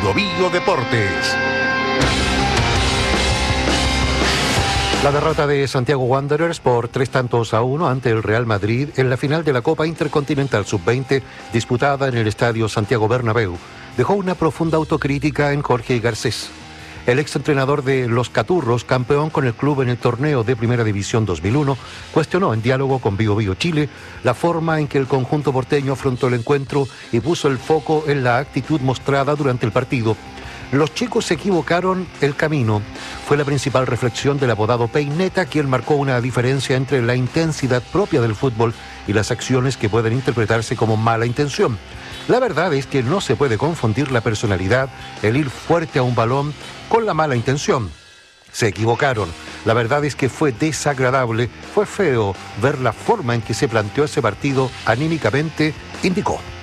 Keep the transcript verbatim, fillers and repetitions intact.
Bio Bio Deportes. La derrota de Santiago Wanderers por tres tantos a uno ante el Real Madrid en la final de la Copa Intercontinental sub veinte disputada en el Estadio Santiago Bernabéu dejó una profunda autocrítica en Jorge Garcés. El exentrenador de Los Caturros, campeón con el club en el torneo de Primera División dos mil uno, cuestionó en diálogo con Bio Bio Chile la forma en que el conjunto porteño afrontó el encuentro y puso el foco en la actitud mostrada durante el partido. Los chicos se equivocaron el camino. Fue la principal reflexión del apodado Peineta, quien marcó una diferencia entre la intensidad propia del fútbol y las acciones que pueden interpretarse como mala intención. La verdad es que no se puede confundir la personalidad, el ir fuerte a un balón, con la mala intención. Se equivocaron. La verdad es que fue desagradable, fue feo ver la forma en que se planteó ese partido anímicamente, indicó.